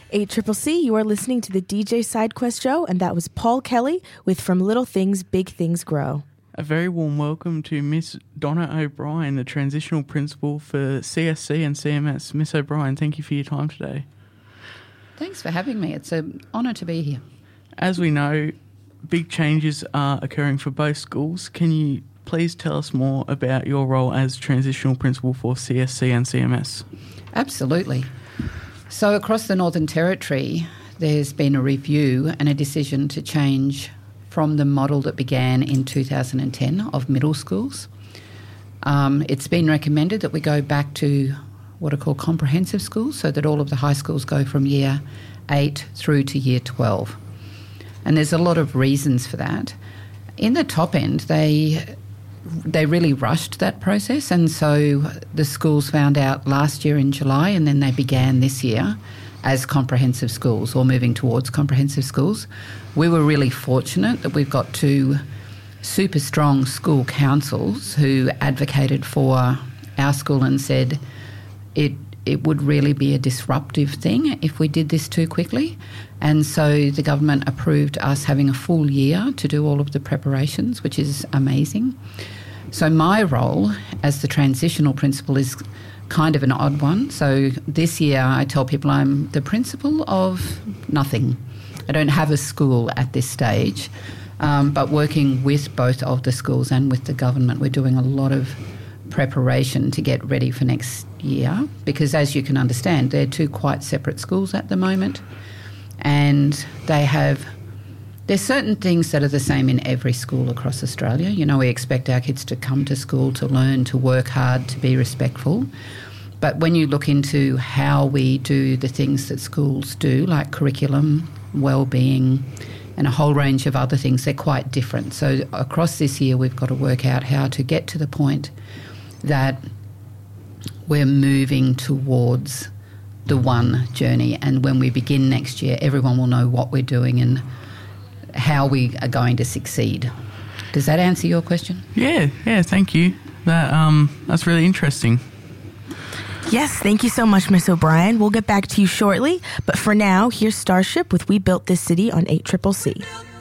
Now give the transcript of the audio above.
8CCC, you are listening to the DJ SideQuest show, and that was Paul Kelly with From Little Things, Big Things Grow. A very warm welcome to Miss Donna O'Brien, the Transitional Principal for CSC and CMS. Miss O'Brien, thank you for your time today. Thanks for having me. It's an honour to be here. As we know, big changes are occurring for both schools. Can you please tell us more about your role as Transitional Principal for CSC and CMS? Absolutely. So across the Northern Territory, there's been a review and a decision to change from the model that began in 2010 of middle schools. It's been recommended that we go back to what are called comprehensive schools, so that all of the high schools go from year 8 through to year 12. And there's a lot of reasons for that. In the top end, they really rushed that process, and so the schools found out last year in July, and then they began this year as comprehensive schools or moving towards comprehensive schools. We were really fortunate that we've got two super strong school councils who advocated for our school and said it would really be a disruptive thing if we did this too quickly. And so the government approved us having a full year to do all of the preparations, which is amazing. So my role as the transitional principal is kind of an odd one. So this year I tell people I'm the principal of nothing. I don't have a school at this stage, but working with both of the schools and with the government, we're doing a lot of preparation to get ready for next year, because as you can understand, they're two quite separate schools at the moment, and there's certain things that are the same in every school across Australia. You know, we expect our kids to come to school, to learn, to work hard, to be respectful. But when you look into how we do the things that schools do, like curriculum, well-being, and a whole range of other things, they're quite different. So across this year, we've got to work out how to get to the point that we're moving towards the one journey. And when we begin next year, everyone will know what we're doing and how we are going to succeed. Does that answer your question? Yeah, thank you. That's really interesting. Yes, thank you so much, Miss O'Brien. We'll get back to you shortly, but for now, here's Starship with We Built This City on 8CCC.